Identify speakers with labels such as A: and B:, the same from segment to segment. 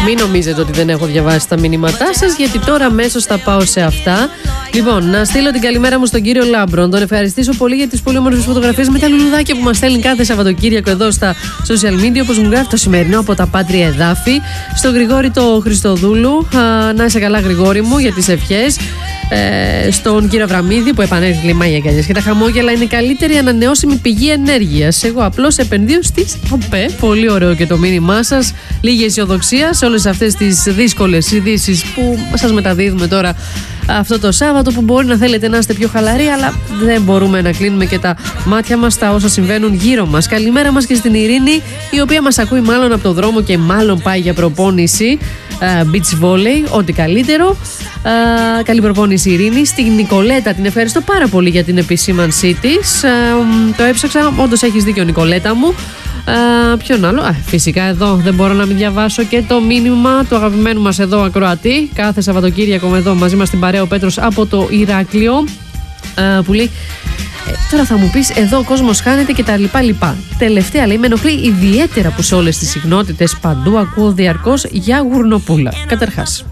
A: Μην νομίζετε ότι δεν έχω διαβάσει τα μηνύματά σας, γιατί τώρα αμέσως θα πάω σε αυτά. Λοιπόν, να στείλω την καλημέρα μου στον κύριο Λάμπρο. Τον ευχαριστήσω πολύ για τις πολύ όμορφες φωτογραφίες με τα λουλουδάκια που μας στέλνει κάθε Σαββατοκύριακο εδώ στα social media. Όπως μου γράφει το σημερινό από τα Πάτρια Εδάφη. Στον Γρηγόρη το Χριστοδούλου. Να είσαι καλά, Γρηγόρη μου, για τις ευχές. Στον κύριο Αβραμίδη που επανέρχεται λιμάνια αγκαλιές και τα χαμόγελα είναι η καλύτερη ανανεώσιμη πηγή ενέργειας. Εγώ απλώς επενδύω στις ΑΠΕ. Πολύ ωραίο και το μήνυμά σας. Λίγη αισιοδοξία σε όλες αυτές τις δύσκολες ειδήσεις που σας μεταδίδουμε τώρα αυτό το Σάββατο, που μπορεί να θέλετε να είστε πιο χαλαροί, αλλά δεν μπορούμε να κλείνουμε και τα μάτια μας στα όσα συμβαίνουν γύρω μας. Καλημέρα μας και στην Ειρήνη, η οποία μας ακούει μάλλον από το δρόμο και μάλλον πάει για προπόνηση beach volley, ό,τι καλύτερο. Καλή προπόνηση, Ειρήνη. Στην Νικολέτα την ευχαριστώ πάρα πολύ για την επισήμανσή της. Το έψαξα, όντως έχεις δίκιο, Νικολέτα μου. Ποιον άλλο? Φυσικά εδώ δεν μπορώ να μην διαβάσω και το μήνυμα του αγαπημένου μας εδώ ακροατή. Κάθε Σαββατοκύριακο εδώ μαζί μας στην παρέα ο Πέτρος από το Ηράκλειο, που λέει: τώρα θα μου πεις, εδώ ο κόσμος χάνεται και τα λοιπά. Τελευταία, λέει, με ενοχλεί ιδιαίτερα που σε όλες τις συχνότητες παντού ακούω διαρκώς για γουρνοπούλα. Καταρχάς,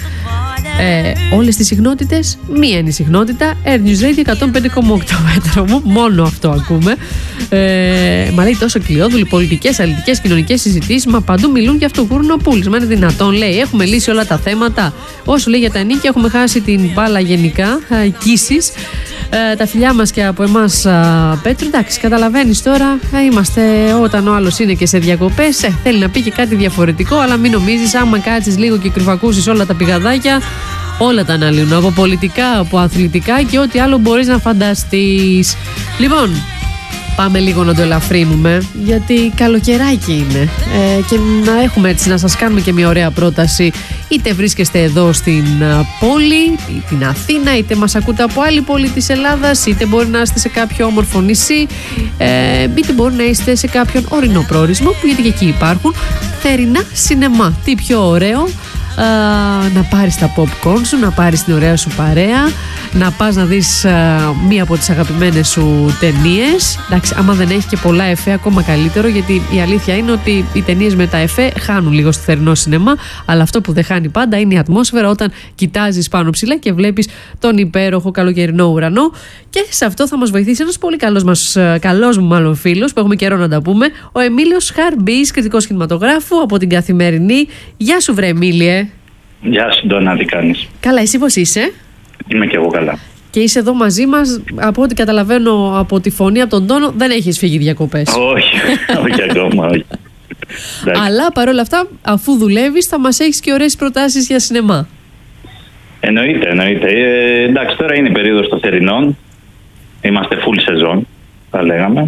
A: όλες τις συχνότητες, μία είναι η συχνότητα Air News Radio 105,8 μέτρο μου, μόνο αυτό ακούμε. Μα λέει τόσο κλειόδουλοι, πολιτικές, αλληλικές, κοινωνικές συζητήσεις, μα παντού μιλούν για αυτό γουρνοπούλης. Μα είναι δυνατόν, λέει, έχουμε λύσει όλα τα θέματα? Όσο λέει για τα νίκια, έχουμε χάσει την μπάλα γενικά, κύσεις. Τα φιλιά μας και από εμάς, Πέτρο. Εντάξει, καταλαβαίνεις τώρα, είμαστε όταν ο άλλος είναι και σε διακοπές, θέλει να πει και κάτι διαφορετικό, αλλά μην νομίζεις, άμα κάτσεις λίγο και κρυφακούσεις όλα τα πηγαδάκια, όλα τα αναλύουν, από πολιτικά, από αθλητικά και ό,τι άλλο μπορείς να φανταστείς. Λοιπόν, πάμε λίγο να το ελαφρύνουμε, γιατί καλοκαιράκι είναι, και να έχουμε έτσι, να σας κάνουμε και μια ωραία πρόταση. Είτε βρίσκεστε εδώ στην πόλη, την Αθήνα, είτε μας ακούτε από άλλη πόλη της Ελλάδας, είτε μπορεί να είστε σε κάποιο όμορφο νησί, είτε μπορεί να είστε σε κάποιον ορεινό προορισμό, που γιατί και εκεί υπάρχουν θερινά σινεμά. Τι πιο ωραίο να πάρεις τα popcorn σου, να πάρεις την ωραία σου παρέα, να πας να δεις μία από τις αγαπημένες σου ταινίες. Εντάξει, άμα δεν έχει και πολλά εφέ, ακόμα καλύτερο, γιατί η αλήθεια είναι ότι οι ταινίες με τα εφέ χάνουν λίγο στο θερινό σινεμά, αλλά αυτό που δεν χάνει πάντα είναι η ατμόσφαιρα όταν κοιτάζεις πάνω ψηλά και βλέπεις τον υπέροχο καλοκαιρινό ουρανό. Και σε αυτό θα μας βοηθήσει ένας πολύ καλός μου μάλλον φίλος, που έχουμε καιρό να τα πούμε, ο Εμίλιος Χαρμπής, κριτικός κινηματογράφου από την Καθημερινή. Γεια σου, βρε Εμίλιε.
B: Γεια σου, Ντόνα, τι κάνεις?
A: Καλά, εσύ πώς είσαι?
B: Είμαι και εγώ καλά.
A: Και είσαι εδώ μαζί μας, από ό,τι καταλαβαίνω από τη φωνή, από τον τόνο, δεν έχεις φύγει διακοπές.
B: Όχι, όχι ακόμα, όχι.
A: Αλλά παρόλα αυτά, αφού δουλεύεις, θα μας έχεις και ωραίες προτάσεις για σινεμά.
B: Εννοείται. Εντάξει, τώρα είναι η περίοδος των θερινών. Είμαστε full σεζόν, θα λέγαμε.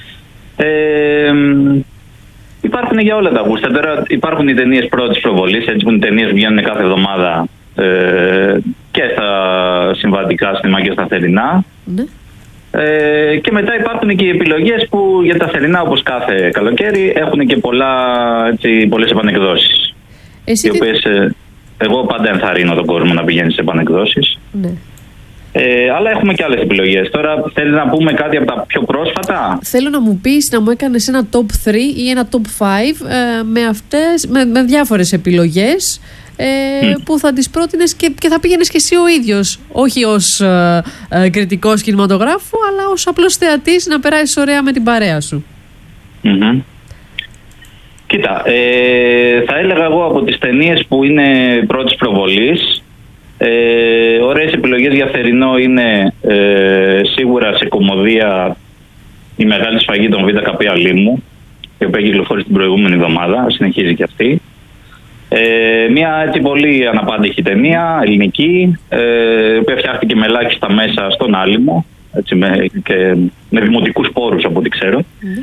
B: Υπάρχουν για όλα τα γούστα. Τώρα υπάρχουν οι ταινίες πρώτης προβολής, έτσι που οι ταινίες βγαίνουν κάθε εβδομάδα και στα συμβατικά σινεμά και στα θερινά. Ναι. Και μετά υπάρχουν και οι επιλογές που για τα θερινά, όπως κάθε καλοκαίρι, έχουν και πολλές επανεκδόσεις. Οι οποίες εγώ πάντα ενθαρρύνω τον κόσμο να πηγαίνει σε επανεκδόσεις. Ναι. Αλλά έχουμε και άλλες επιλογές. Τώρα θέλεις να πούμε κάτι από τα πιο πρόσφατα?
A: Θέλω να μου πεις, να μου έκανες ένα top 3 ή ένα top 5 με διάφορες επιλογές που θα τις πρότεινες και θα πήγαινες και εσύ ο ίδιος, όχι ως κριτικός κινηματογράφου, αλλά ως απλός θεατής, να περάσεις ωραία με την παρέα σου.
B: Mm-hmm. Κοίτα, θα έλεγα εγώ από τις ταινίες που είναι πρώτης προβολής, ωραίες επιλογές για θερινό είναι σίγουρα σε κομμωδία η Μεγάλη Σφαγή των ΒΚΠ Αλήμου, η οποία κυκλοφόρησε την προηγούμενη εβδομάδα, συνεχίζει και αυτή. Μια έτσι πολύ αναπάντηχη ταινία, ελληνική, η οποία φτιάχτηκε με ελάχιστα μέσα στον Άλυμο, έτσι, με δημοτικούς πόρους από ό,τι ξέρω.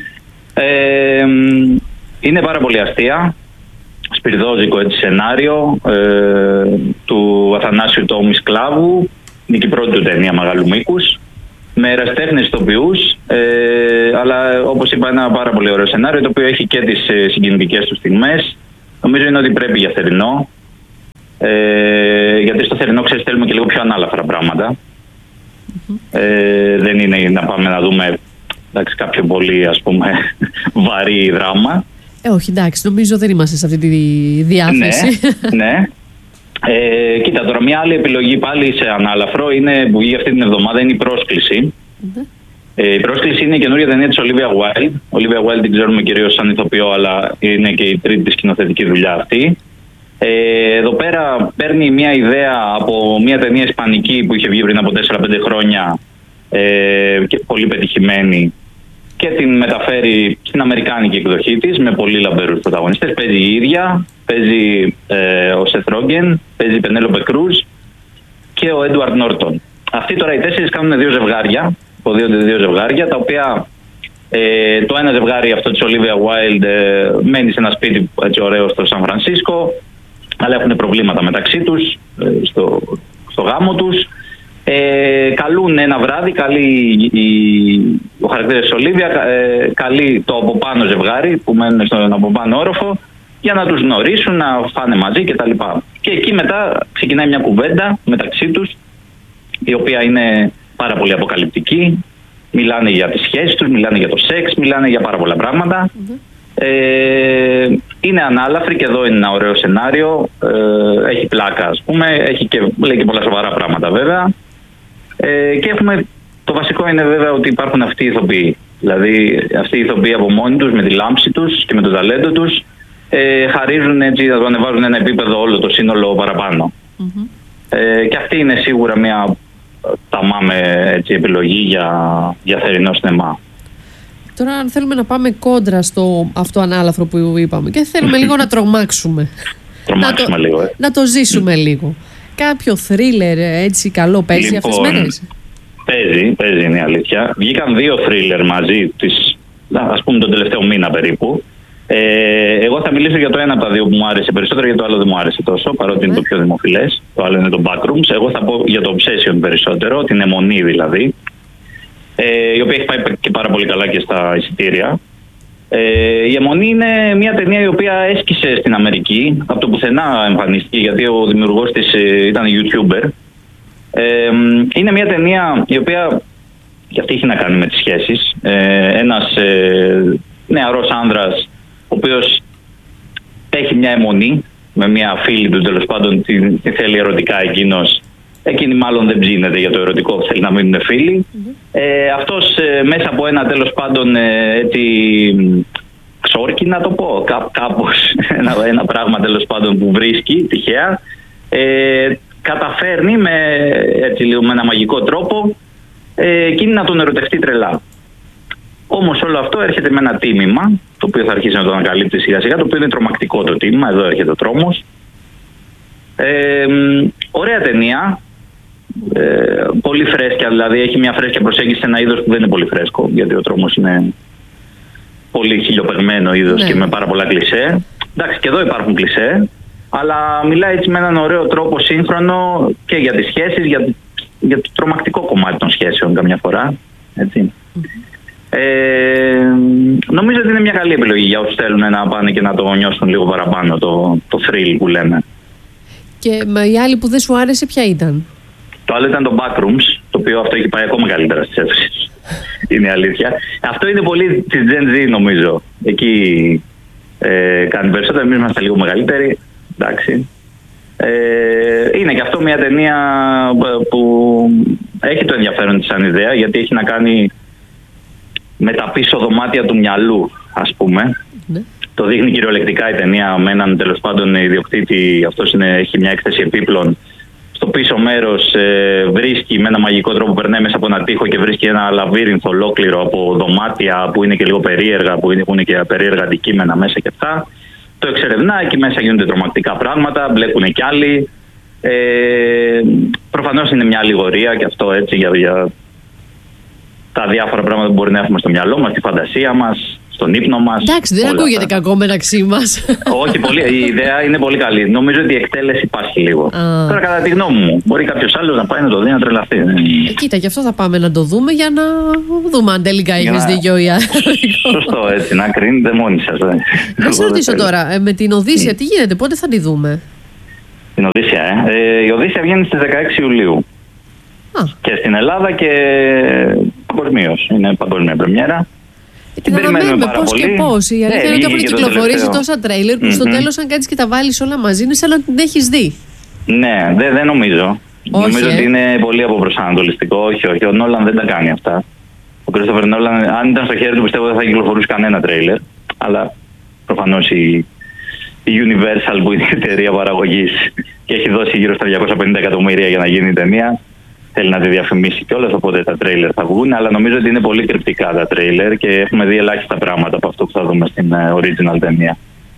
B: Είναι πάρα πολύ αστεία, σπιρδόζικο έτσι σενάριο, του Αθανάσιου Τόμι Σκλάβου, είναι και η πρώτη του ταινία μεγάλου μήκους, με ερασιτέχνες ηθοποιούς, αλλά όπως είπα ένα πάρα πολύ ωραίο σενάριο, το οποίο έχει και τις συγκινητικές του στιγμές. Νομίζω είναι ότι πρέπει για θερινό, γιατί στο θερινό ξέρεις θέλουμε και λίγο πιο ανάλαφρα πράγματα. Δεν είναι να πάμε να δούμε κάποιο πολύ ας πούμε βαρύ δράμα.
A: Όχι, εντάξει, νομίζω δεν είμαστε σε αυτή τη διάθεση.
B: Ναι. Κοίτα, τώρα μια άλλη επιλογή πάλι σε ανάλαφρο είναι, που βγήκε αυτή την εβδομάδα, είναι η Πρόσκληση. Η Πρόσκληση είναι η καινούργια ταινία της Olivia Wilde. Olivia Wilde την ξέρουμε κυρίως σαν ηθοποιό, αλλά είναι και η τρίτη της σκηνοθετική δουλειά αυτή. Εδώ πέρα παίρνει μια ιδέα από μια ταινία ισπανική που είχε βγει πριν από 4-5 χρόνια και πολύ πετυχημένη, και την μεταφέρει στην αμερικάνικη εκδοχή της με πολύ λαμπερούς πρωταγωνιστές. Παίζει η ίδια, παίζει ο Σεθ Ρόγκεν, παίζει η Πενέλοπε Κρούζ και ο Έντουαρντ Νόρτον. Αυτοί τώρα οι 4 κάνουν 2 ζευγάρια, υποδίονται 2 ζευγάρια, τα οποία το ένα ζευγάρι, αυτό της Olivia Wilde, μένει σε ένα σπίτι έτσι ωραίο στο Σαν Φρανσίσκο, αλλά έχουν προβλήματα μεταξύ τους στο γάμο τους. Καλούν ένα βράδυ, ο χαρακτήρας της Ολίβια καλεί το από πάνω ζευγάρι που μένουν στον από πάνω όροφο για να τους γνωρίσουν, να φάνε μαζί κτλ. Και εκεί μετά ξεκινάει μια κουβέντα μεταξύ τους, η οποία είναι πάρα πολύ αποκαλυπτική. Μιλάνε για τις σχέσεις τους, μιλάνε για το σεξ, μιλάνε για πάρα πολλά πράγματα. Είναι ανάλαφρη και εδώ είναι ένα ωραίο σενάριο. Έχει πλάκα, ας πούμε, λέει και πολλά σοβαρά πράγματα βέβαια. Και το βασικό είναι βέβαια ότι υπάρχουν αυτοί οι ηθοποιοί. Δηλαδή αυτοί οι ηθοποιοί από μόνοι τους, με τη λάμψη τους και με το ταλέντο τους, χαρίζουν έτσι, θα το ανεβάζουν ένα επίπεδο όλο το σύνολο παραπάνω. Και αυτή είναι σίγουρα μια επιλογή για θερινό σινεμά.
A: Τώρα αν θέλουμε να πάμε κόντρα στο αυτό ανάλαφρο που είπαμε και θέλουμε λίγο να τρομάξουμε. Να το ζήσουμε λίγο. Κάποιο θρίλερ έτσι καλό παίζει αυτές τις μέρες?
B: Παίζει, είναι η αλήθεια. Βγήκαν 2 θρίλερ μαζί ας πούμε τον τελευταίο μήνα περίπου. Εγώ θα μιλήσω για το ένα από τα 2 που μου άρεσε περισσότερο, για το άλλο δεν μου άρεσε τόσο, παρότι είναι το πιο δημοφιλές. Το άλλο είναι το Backrooms. Εγώ θα πω για το Obsession περισσότερο, την αιμονή δηλαδή, η οποία έχει πάει και πάρα πολύ καλά και στα εισιτήρια. Η αιμονή είναι μια ταινία η οποία έσκησε στην Αμερική, από το πουθενά εμφανίστηκε, γιατί ο δημιουργός της ήταν YouTuber. Είναι μια ταινία η οποία και αυτή έχει να κάνει με τις σχέσεις. Ένας νεαρός άνδρας, ο οποίος έχει μια αιμονή με μια φίλη του, τέλος πάντων την θέλει ερωτικά εκείνος. Εκείνη μάλλον δεν ψήνεται για το ερωτικό, θέλει να μείνουν φίλοι. Αυτός μέσα από ένα τέλος πάντων έτσι ξόρκι να το πω, κάπως ένα πράγμα τέλος πάντων που βρίσκει τυχαία, καταφέρνει με ένα μαγικό τρόπο εκείνη να τον ερωτευτεί τρελά. Όμως όλο αυτό έρχεται με ένα τίμημα, το οποίο θα αρχίσει να το ανακαλύπτει σιγά σιγά, το οποίο είναι τρομακτικό το τίμημα, εδώ έρχεται ο τρόμος. Ωραία ταινία, πολύ φρέσκια, δηλαδή έχει μια φρέσκια προσέγγιση σε ένα είδος που δεν είναι πολύ φρέσκο, γιατί ο τρόμος είναι πολύ χιλιοπεγμένο είδος και με πάρα πολλά κλισέ. Εντάξει, και εδώ υπάρχουν κλισέ, αλλά μιλάει έτσι με έναν ωραίο τρόπο σύγχρονο και για τις σχέσεις, για το τρομακτικό κομμάτι των σχέσεων καμιά φορά, έτσι. Νομίζω ότι είναι μια καλή επιλογή για όσους θέλουν να πάνε και να το νιώσουν λίγο παραπάνω, το thrill που λέμε. Και
A: η άλλη που δεν σου άρεσε ποια ήταν?
B: Το άλλο ήταν το Backrooms, το οποίο αυτό έχει πάει ακόμα καλύτερα στις αίθουσες. Είναι η αλήθεια. Αυτό είναι πολύ της Gen Z νομίζω. Εκεί κάνει περισσότερο, εμείς είμαστε λίγο μεγαλύτεροι. Εντάξει. Είναι και αυτό μια ταινία που έχει το ενδιαφέρον της σαν ιδέα, γιατί έχει να κάνει με τα πίσω δωμάτια του μυαλού, ας πούμε. Ναι. Το δείχνει κυριολεκτικά η ταινία με έναν τέλος πάντων ιδιοκτήτη, αυτός έχει μια έκθεση επίπλων. Στο πίσω μέρος βρίσκει με ένα μαγικό τρόπο, περνάει μέσα από ένα τοίχο και βρίσκει ένα λαβύρινθο ολόκληρο από δωμάτια που είναι και λίγο περίεργα, που είναι και περίεργα αντικείμενα μέσα και αυτά. Το εξερευνά, εκεί μέσα γίνονται τρομακτικά πράγματα, μπλέκουν κι άλλοι. Προφανώς είναι μια αλληγορία και αυτό έτσι για τα διάφορα πράγματα που μπορεί να έχουμε στο μυαλό μας, τη φαντασία μας, στον ύπνο μας.
A: Εντάξει, δεν ακούγεται κακό μεταξύ μας.
B: Όχι, η ιδέα είναι πολύ καλή. Νομίζω ότι η εκτέλεση υπάρχει λίγο. Τώρα, κατά τη γνώμη μου, μπορεί κάποιος άλλος να πάει να το δει, να τρελαθεί.
A: Κοίτα, γι' αυτό θα πάμε να το δούμε, για να δούμε αν τελικά είχες δίκιο ή άλλο.
B: Σωστό, έτσι, να κρίνετε μόνοι σας.
A: Να σε ρωτήσω τώρα, με την Οδύσσια τι γίνεται, πότε θα τη δούμε?
B: Την Οδύσσια, η Οδύσσια βγαίνει στις 16 Ιουλίου. Και στην Ελλάδα και παγκοσμίως. Είναι παγκόσμια πρεμιέρα. Την περιμένουμε
A: πώς και πώς. Η αλήθεια είναι ότι έχουν κυκλοφορήσει τόσα τρέιλερ που στο τέλος, αν κάνεις και τα βάλεις όλα μαζί, είναι σαν να την έχεις δει.
B: Ναι, δεν νομίζω. Νομίζω ότι είναι πολύ αποπροσανατολιστικό. Όχι. Ο Νόλαν δεν τα κάνει αυτά. Ο Κρίστοφερ Νόλαν, αν ήταν στο χέρι του, πιστεύω δεν θα κυκλοφορούσε κανένα τρέιλερ. Αλλά προφανώς η Universal, που είναι η εταιρεία παραγωγής και έχει δώσει γύρω στα 250 εκατομμύρια για να γίνει η ταινία, θέλει να τη διαφημίσει κιόλας, οπότε τα τρέιλερ θα βγουν. Αλλά νομίζω ότι είναι πολύ κρυπτικά τα τρέιλερ και έχουμε δει ελάχιστα πράγματα από αυτό που θα δούμε στην original ταινία.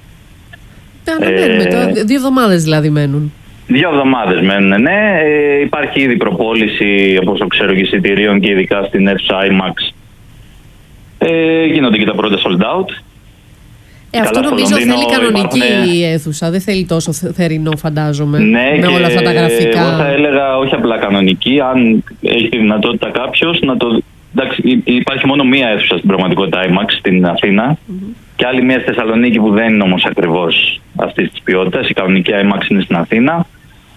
A: Αναμένουμε. 2 εβδομάδες δηλαδή μένουν.
B: 2 εβδομάδες μένουν, ναι. Υπάρχει ήδη προπόληση, όπως το ξέρω, και εισιτηρίων και ειδικά στην αίθουσα IMAX. Γίνονται και τα πρώτα sold out.
A: Αυτό νομίζω θέλει κανονική αίθουσα, δεν θέλει τόσο θερινό, φαντάζομαι.
B: Ναι,
A: με όλα αυτά τα γραφικά.
B: Εγώ θα έλεγα όχι απλά κανονική, αν έχει τη δυνατότητα κάποιος να το. Εντάξει, υπάρχει μόνο μία αίθουσα στην πραγματικότητα IMAX στην Αθήνα και άλλη μία στη Θεσσαλονίκη που δεν είναι όμως ακριβώς αυτής της ποιότητας. Η κανονική IMAX είναι στην Αθήνα.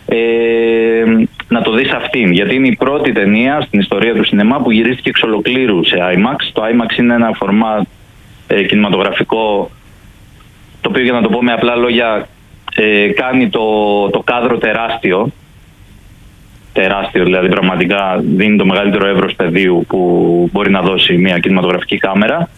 B: Να το δεις αυτήν, γιατί είναι η πρώτη ταινία στην ιστορία του σινεμά που γυρίστηκε εξ ολοκλήρου σε IMAX. Το IMAX είναι ένα φορμάτ κινηματογραφικό, το οποίο, για να το πω με απλά λόγια, κάνει το κάδρο τεράστιο. Τεράστιο, δηλαδή πραγματικά δίνει το μεγαλύτερο εύρος πεδίου που μπορεί να δώσει μια κινηματογραφική κάμερα.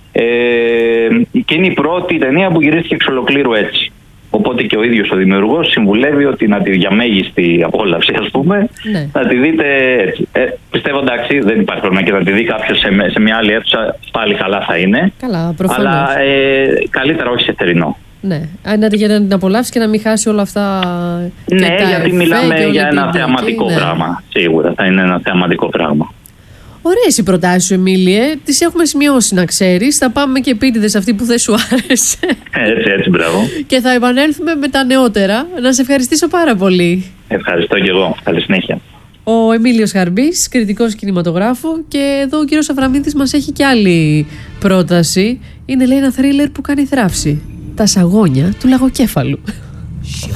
B: Και είναι η πρώτη ταινία που γυρίστηκε εξ ολοκλήρου έτσι. Οπότε και ο ίδιος ο δημιουργός συμβουλεύει ότι να τη για μέγιστη απόλαυση, ας πούμε, να τη δείτε έτσι. Πιστεύω, εντάξει, δεν υπάρχει πρόβλημα και να τη δει κάποιος σε μια άλλη αίθουσα, πάλι καλά θα είναι.
A: Καλά, προφανώς.
B: Αλλά καλύτερα όχι σε θερινό.
A: Ναι, για να την απολαύσει και να μην χάσει όλα αυτά.
B: Ναι, γιατί μιλάμε για ένα θεαματικό πράγμα. Σίγουρα θα είναι ένα θεαματικό πράγμα.
A: Ωραίες οι προτάσεις σου, Εμίλιε. Τις έχουμε σημειώσει, να ξέρεις. Θα πάμε και επίτηδες αυτή που δεν σου άρεσε.
B: Έτσι, μπράβο.
A: Και θα επανέλθουμε με τα νεότερα. Να σε ευχαριστήσω πάρα πολύ.
B: Ευχαριστώ και εγώ. Καλή συνέχεια.
A: Ο Εμίλιος Χαρμπής, κριτικός κινηματογράφου. Και εδώ ο κύριος Αβραμίδης μας έχει και άλλη πρόταση. Είναι, λέει, ένα θρίλερ που κάνει θράψη. Τα σαγόνια του λαγοκέφαλου.